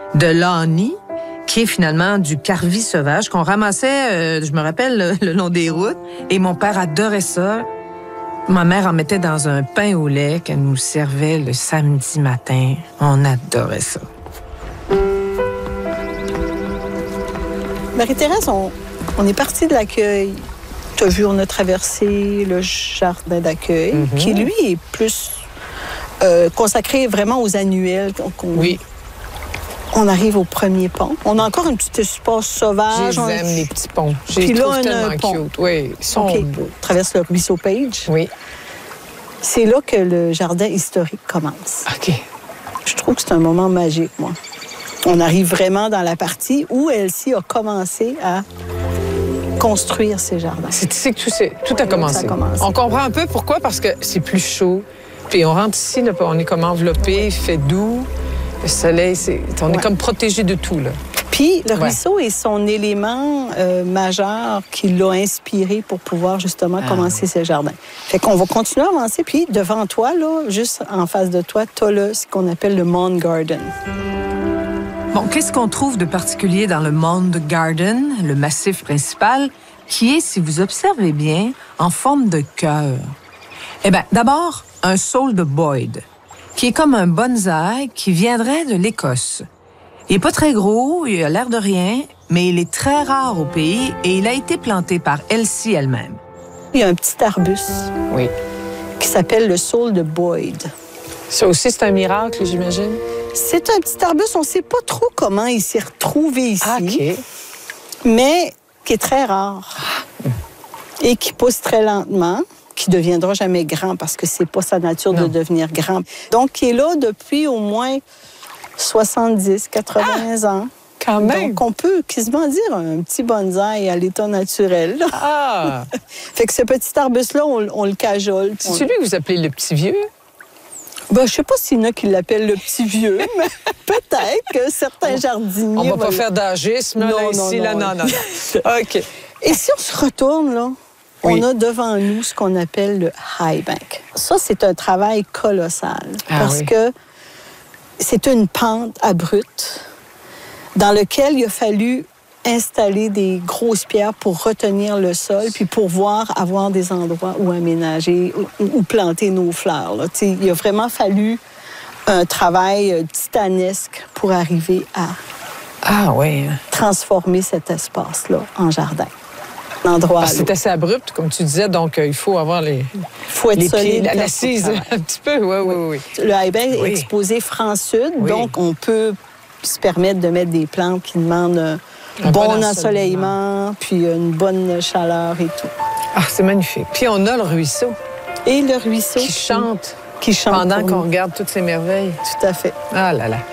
de l'Ani, qui est finalement du carvi sauvage qu'on ramassait, je me rappelle, le long des routes. Et mon père adorait ça. Ma mère en mettait dans un pain au lait qu'elle nous servait le samedi matin. On adorait ça. Marie-Thérèse, on est parti de l'accueil. Tu as vu, on a traversé le jardin d'accueil, qui, lui, est plus consacré vraiment aux annuels. Oui. On arrive au premier pont. On a encore un petit espace sauvage. Je les aime, les petits ponts. Puis là, on a tellement un pont. cute. Oui, ils sont beaux. On traverse le ruisseau Page. Oui. C'est là que le jardin historique commence. OK. Je trouve que c'est un moment magique, moi. On arrive vraiment dans la partie où Elsie a commencé à construire ses jardins. C'est ici que tout a commencé. On comprend un peu pourquoi, parce que c'est plus chaud. Puis on rentre ici, là, on est comme enveloppé, il fait doux. Le soleil, on est comme protégé de tout, là. Puis le ruisseau est son élément majeur qui l'a inspiré pour pouvoir justement commencer ses jardins. Fait qu'on va continuer à avancer. Puis devant toi, là, juste en face de toi, tu as ce qu'on appelle le Mound Garden. Bon, qu'est-ce qu'on trouve de particulier dans le Mound Garden, le massif principal, qui est, si vous observez bien, en forme de cœur? Eh bien, d'abord, un saule de Boyd, qui est comme un bonsaï qui viendrait de l'Écosse. Il n'est pas très gros, il a l'air de rien, mais il est très rare au pays et il a été planté par Elsie elle-même. Il y a un petit arbuste qui s'appelle le saule de Boyd. Ça aussi, c'est un miracle, j'imagine? C'est un petit arbuste, on ne sait pas trop comment il s'est retrouvé ici, OK. Mais qui est très rare et qui pousse très lentement, qui ne deviendra jamais grand parce que c'est pas sa nature de devenir grand. Donc, il est là depuis au moins 70, 80 ans. Quand même! Donc, on peut quasiment dire un petit bonsaï à l'état naturel. Ah! Fait que ce petit arbuste-là, on le cajole. C'est celui que vous appelez le petit vieux? Ben, je sais pas s'il y en a qui l'appellent le petit vieux, mais peut-être que certains jardiniers... On va pas faire d'agisme, là, ici, là, non. OK. Et si on se retourne, là, on a devant nous ce qu'on appelle le high bank. Ça, c'est un travail colossal parce que c'est une pente abrupte dans laquelle il a fallu installer des grosses pierres pour retenir le sol puis pour pouvoir avoir des endroits où aménager, où planter nos fleurs. Là. Il a vraiment fallu un travail titanesque pour arriver à transformer cet espace-là en jardin. C'est assez abrupt, comme tu disais, donc il faut avoir les pieds, l'assise un petit peu. Oui. Le high bank est exposé franc-sud, donc on peut se permettre de mettre des plantes qui demandent un bon ensoleillement, puis une bonne chaleur et tout. Ah, c'est magnifique. Puis on a le ruisseau. Et le ruisseau qui chante pendant qu'on regarde toutes ces merveilles. Tout à fait. Ah là là.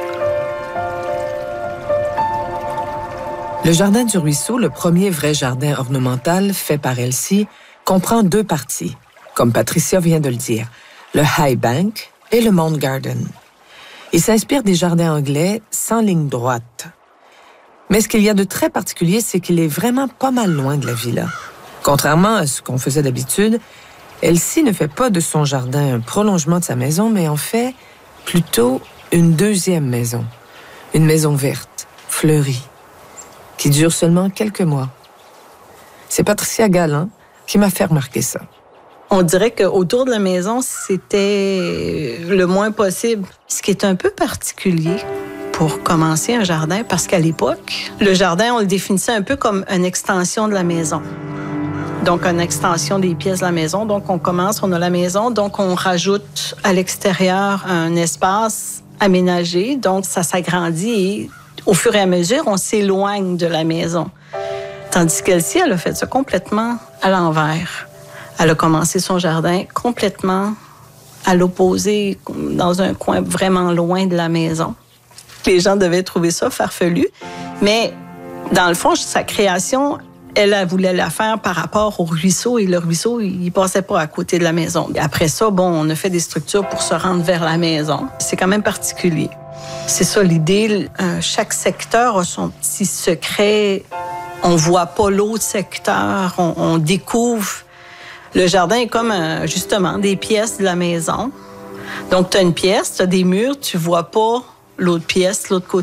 Le jardin du ruisseau, le premier vrai jardin ornemental fait par Elsie, comprend 2 parties, comme Patricia vient de le dire, le High Bank et le Mound Garden. Il s'inspire des jardins anglais sans ligne droite. Mais ce qu'il y a de très particulier, c'est qu'il est vraiment pas mal loin de la villa. Contrairement à ce qu'on faisait d'habitude, Elsie ne fait pas de son jardin un prolongement de sa maison, mais en fait plutôt une deuxième maison. Une maison verte, fleurie, qui dure seulement quelques mois. C'est Patricia Galland qui m'a fait remarquer ça. On dirait qu'autour de la maison, c'était le moins possible. Ce qui est un peu particulier pour commencer un jardin, parce qu'à l'époque, le jardin, on le définissait un peu comme une extension de la maison. Donc, une extension des pièces de la maison. Donc, on commence, on a la maison, donc on rajoute à l'extérieur un espace aménagé. Donc, ça s'agrandit et au fur et à mesure, on s'éloigne de la maison. Tandis qu'Elsie, elle a fait ça complètement à l'envers. Elle a commencé son jardin complètement à l'opposé, dans un coin vraiment loin de la maison. Les gens devaient trouver ça farfelu. Mais dans le fond, sa création, elle voulait la faire par rapport au ruisseau. Et le ruisseau, il passait pas à côté de la maison. Après ça, on a fait des structures pour se rendre vers la maison. C'est quand même particulier. C'est ça l'idée. Chaque secteur a son petit secret. On voit pas l'autre secteur. On découvre. Le jardin est comme, justement, des pièces de la maison. Donc, tu as une pièce, tu as des murs, tu vois pas l'autre pièce, l'autre côté.